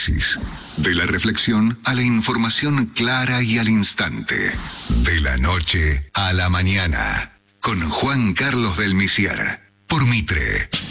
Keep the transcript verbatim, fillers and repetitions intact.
análisis. De la reflexión a la información clara y al instante. De la noche a la mañana. Con Juan Carlos del Misier. Por Mitre.